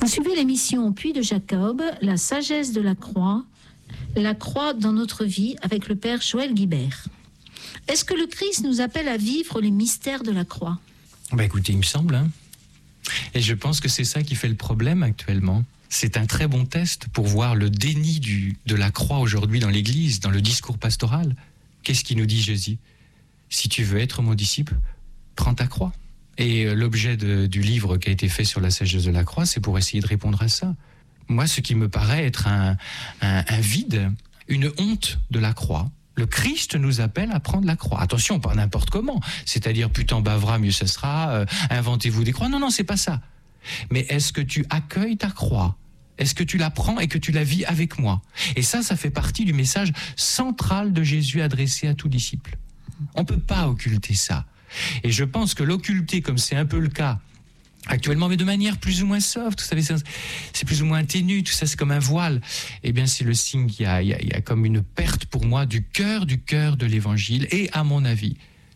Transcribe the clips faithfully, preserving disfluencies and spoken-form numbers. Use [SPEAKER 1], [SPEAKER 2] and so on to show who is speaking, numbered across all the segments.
[SPEAKER 1] Vous suivez l'émission Puits de Jacob, la sagesse de la croix, la croix dans notre vie avec le Père Joël Guibert. Est-ce que le Christ nous appelle à vivre les mystères de la croix ?
[SPEAKER 2] Bah écoutez, il me semble, hein. Et je pense que c'est ça qui fait le problème actuellement. C'est un très bon test pour voir le déni du, de la croix aujourd'hui dans l'Église, dans le discours pastoral. Qu'est-ce qu'il nous dit Jésus ? Si tu veux être mon disciple, prends ta croix. Et l'objet de, du livre qui a été fait sur la sagesse de la croix, c'est pour essayer de répondre à ça. Moi, ce qui me paraît être un, un, un vide, une honte de la croix, le Christ nous appelle à prendre la croix. Attention, pas n'importe comment. C'est-à-dire, plus t'en baveras, mieux ce sera, euh, inventez-vous des croix. Non, non, c'est pas ça. Mais est-ce que tu accueilles ta croix ? Est-ce que tu la prends et que tu la vis avec moi ? Et ça, ça fait partie du message central de Jésus adressé à tout disciple. On ne peut pas occulter ça. Et je pense que l'occulter, comme c'est un peu le cas actuellement, mais de manière plus ou moins soft, vous savez, c'est plus ou moins ténu, tout ça c'est comme un voile, eh bien c'est le signe qu'il y a, il y a, il y a comme une perte pour moi du cœur, du cœur de l'évangile, et à mon avis,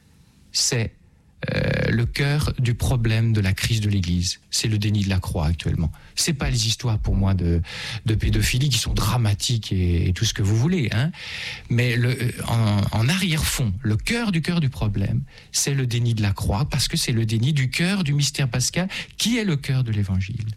[SPEAKER 2] c'est euh, le cœur du problème de la crise de l'Église, c'est le déni de la croix actuellement. C'est pas les histoires pour moi de, de pédophilie qui sont dramatiques et, et tout ce que vous voulez, hein, mais le, en, en arrière-fond, le cœur du cœur du problème, c'est le déni de la croix, parce que c'est le déni du cœur du mystère pascal, qui est le cœur de l'Évangile.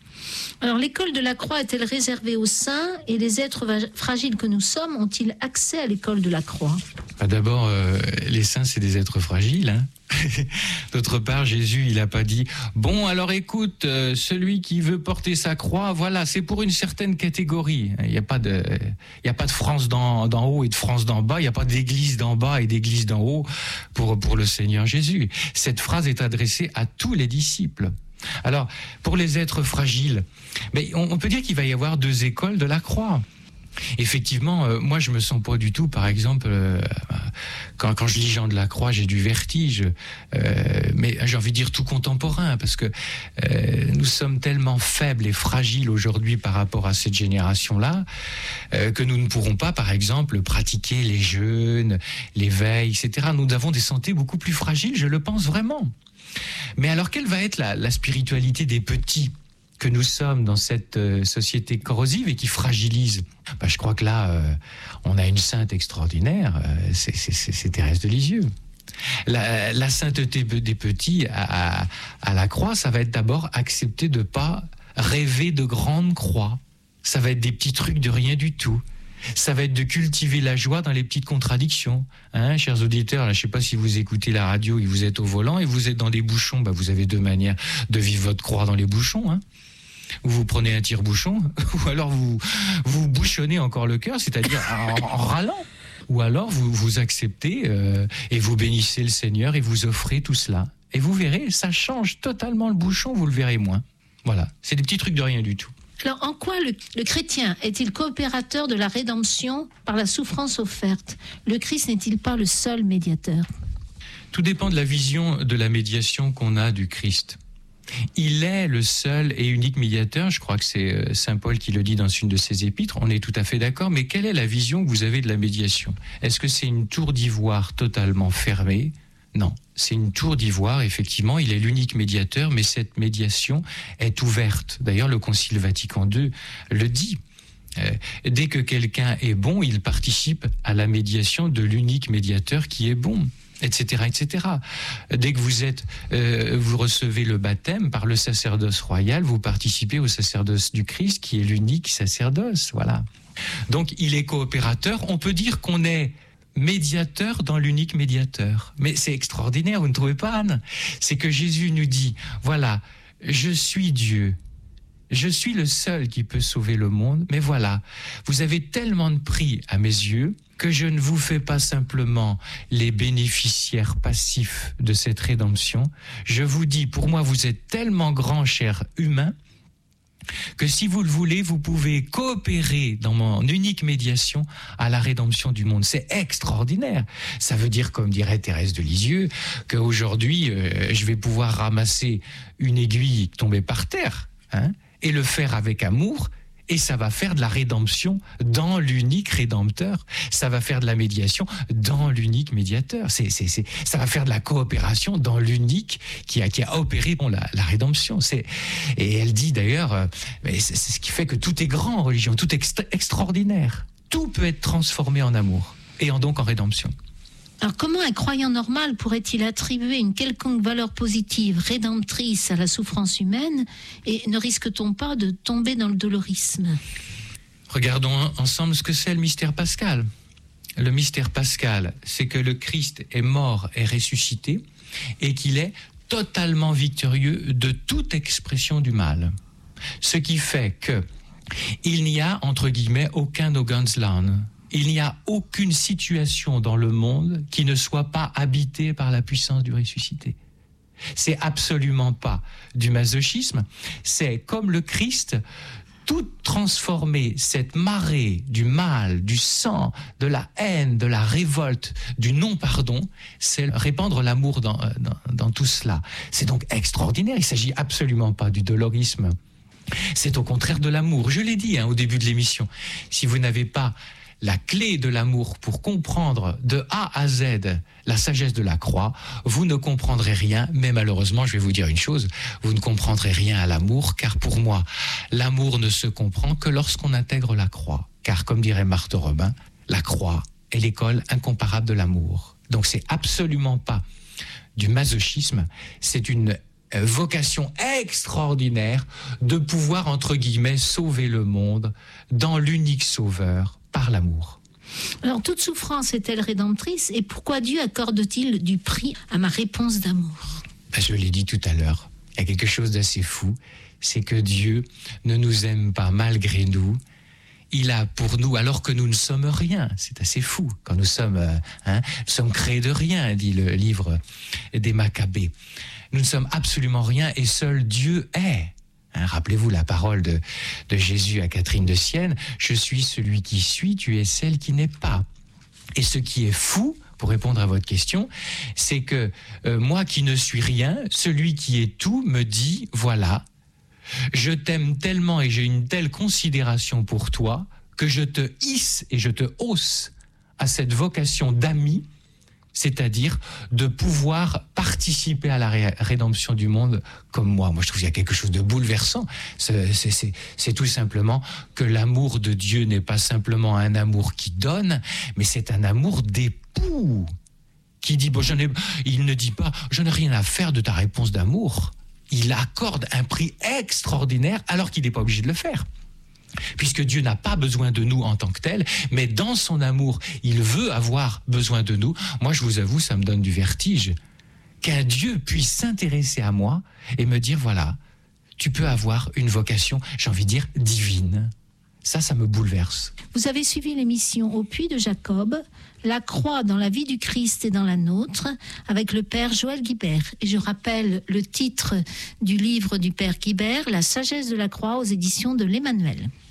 [SPEAKER 1] Alors, l'école de la croix est-elle réservée aux saints et les êtres fragiles que nous sommes ont-ils accès à l'école de la croix ?
[SPEAKER 2] Bah d'abord, euh, les saints, c'est des êtres fragiles, hein. D'autre part, Jésus, il n'a pas dit « Bon, alors écoute, euh, celui qui veut porter sa croix, voilà, c'est pour une certaine catégorie. » Il n'y a pas de, il n'y a pas de France d'en, d'en haut et de France d'en bas, il n'y a pas d'église d'en bas et d'église d'en haut pour, pour le Seigneur Jésus. Cette phrase est adressée à tous les disciples. Alors, pour les êtres fragiles, mais on, on peut dire qu'il va y avoir deux écoles de la croix. Effectivement, euh, moi je me sens pas du tout, par exemple, euh, quand, quand je lis Jean de la Croix, j'ai du vertige, euh, mais j'ai envie de dire tout contemporain, parce que euh, nous sommes tellement faibles et fragiles aujourd'hui par rapport à cette génération-là, euh, que nous ne pourrons pas, par exemple, pratiquer les jeûnes, les veilles, et cetera. Nous avons des santé beaucoup plus fragiles, je le pense vraiment. Mais alors, quelle va être la, la spiritualité des petits que nous sommes dans cette euh, société corrosive et qui fragilise? Bah, je crois que là, euh, on a une sainte extraordinaire, euh, c'est, c'est, c'est Thérèse de Lisieux. La, la sainteté des petits à, à, à la croix, ça va être d'abord accepter de ne pas rêver de grandes croix. Ça va être des petits trucs de rien du tout. Ça va être de cultiver la joie dans les petites contradictions. Hein, chers auditeurs, là, je ne sais pas si vous écoutez la radio et vous êtes au volant et vous êtes dans des bouchons, bah, vous avez deux manières de vivre votre croix dans les bouchons. Hein. Ou vous prenez un tire-bouchon, ou alors vous, vous bouchonnez encore le cœur, c'est-à-dire en, en râlant. Ou alors vous, vous acceptez euh, et vous bénissez le Seigneur et vous offrez tout cela. Et vous verrez, ça change totalement le bouchon, vous le verrez moins. Voilà, c'est des petits trucs de rien du tout.
[SPEAKER 1] Alors, en quoi le, le chrétien est-il coopérateur de la rédemption par la souffrance offerte ? Le Christ n'est-il pas le seul médiateur ?
[SPEAKER 2] Tout dépend de la vision de la médiation qu'on a du Christ. Il est le seul et unique médiateur, je crois que c'est saint Paul qui le dit dans une de ses épîtres, on est tout à fait d'accord, mais quelle est la vision que vous avez de la médiation ? Est-ce que c'est une tour d'ivoire totalement fermée ? Non, c'est une tour d'ivoire, effectivement, il est l'unique médiateur, mais cette médiation est ouverte. D'ailleurs, le Concile Vatican deux le dit. Euh, dès que quelqu'un est bon, il participe à la médiation de l'unique médiateur qui est bon, et cetera, et cetera. Dès que vous êtes, euh, vous recevez le baptême par le sacerdoce royal, vous participez au sacerdoce du Christ, qui est l'unique sacerdoce, voilà. Donc, il est coopérateur. On peut dire qu'on est médiateur dans l'unique médiateur. Mais c'est extraordinaire, vous ne trouvez pas, Anne ? C'est que Jésus nous dit, voilà, je suis Dieu. Je suis le seul qui peut sauver le monde, mais voilà, vous avez tellement de prix à mes yeux que je ne vous fais pas simplement les bénéficiaires passifs de cette rédemption. Je vous dis, pour moi, vous êtes tellement grand, cher humain, que si vous le voulez, vous pouvez coopérer dans mon unique médiation à la rédemption du monde. C'est extraordinaire. Ça veut dire, comme dirait Thérèse de Lisieux, qu'aujourd'hui, euh, je vais pouvoir ramasser une aiguille tombée par terre, hein, et le faire avec amour, Et ça va faire de la rédemption dans l'unique rédempteur. Ça va faire de la médiation dans l'unique médiateur. C'est, c'est, c'est, ça va faire de la coopération dans l'unique qui a, qui a opéré bon, la, la rédemption. C'est, et elle dit d'ailleurs, euh, c'est, c'est ce qui fait que tout est grand en religion, tout est extra- extraordinaire. Tout peut être transformé en amour et en, donc en rédemption.
[SPEAKER 1] Alors comment un croyant normal pourrait-il attribuer une quelconque valeur positive, rédemptrice à la souffrance humaine, et ne risque-t-on pas de tomber dans le dolorisme ?
[SPEAKER 2] Regardons ensemble ce que c'est le mystère pascal. Le mystère pascal, c'est que le Christ est mort et ressuscité et qu'il est totalement victorieux de toute expression du mal. Ce qui fait que il n'y a, entre guillemets, aucun no Guns Land. Il n'y a aucune situation dans le monde qui ne soit pas habitée par la puissance du ressuscité. C'est absolument pas du masochisme, c'est comme le Christ, tout transformer cette marée du mal, du sang, de la haine, de la révolte, du non-pardon, c'est répandre l'amour dans, dans, dans tout cela. C'est donc extraordinaire, il ne s'agit absolument pas du dolorisme. C'est au contraire de l'amour. Je l'ai dit hein, au début de l'émission, si vous n'avez pas la clé de l'amour pour comprendre de A à Z la sagesse de la croix, vous ne comprendrez rien, mais malheureusement, je vais vous dire une chose, vous ne comprendrez rien à l'amour, car pour moi, l'amour ne se comprend que lorsqu'on intègre la croix. Car comme dirait Marthe Robin, la croix est l'école incomparable de l'amour. Donc c'est absolument pas du masochisme, c'est une vocation extraordinaire de pouvoir, entre guillemets, sauver le monde dans l'unique sauveur, par l'amour.
[SPEAKER 1] Alors, toute souffrance est-elle rédemptrice, et pourquoi Dieu accorde-t-il du prix à ma réponse d'amour ?
[SPEAKER 2] Ben, je l'ai dit tout à l'heure, il y a quelque chose d'assez fou, c'est que Dieu ne nous aime pas malgré nous. Il a pour nous, alors que nous ne sommes rien, c'est assez fou, quand nous sommes, euh, hein, nous sommes créés de rien, dit le livre des Maccabées. Nous ne sommes absolument rien et seul Dieu est. Hein, rappelez-vous la parole de, de Jésus à Catherine de Sienne, « Je suis celui qui suis, tu es celle qui n'est pas ». Et ce qui est fou, pour répondre à votre question, c'est que euh, moi qui ne suis rien, celui qui est tout me dit « Voilà, je t'aime tellement et j'ai une telle considération pour toi que je te hisse et je te hausse à cette vocation d'ami, c'est-à-dire de pouvoir participer à la ré- rédemption du monde comme moi. Moi, je trouve qu'il y a quelque chose de bouleversant. C'est, c'est, c'est, c'est tout simplement que l'amour de Dieu n'est pas simplement un amour qui donne, mais c'est un amour d'époux qui dit, bon, je n'ai, il ne dit pas, je n'ai rien à faire de ta réponse d'amour. Il accorde un prix extraordinaire alors qu'il n'est pas obligé de le faire. Puisque Dieu n'a pas besoin de nous en tant que tel, mais dans son amour, il veut avoir besoin de nous. Moi, je vous avoue, ça me donne du vertige. Qu'un Dieu puisse s'intéresser à moi et me dire, voilà, tu peux avoir une vocation, j'ai envie de dire, divine. Ça, ça me bouleverse.
[SPEAKER 1] Vous avez suivi l'émission Au Puits de Jacob, la croix dans la vie du Christ et dans la nôtre, avec le Père Joël Guibert. Et je rappelle le titre du livre du Père Guibert, La sagesse de la croix, aux éditions de l'Emmanuel.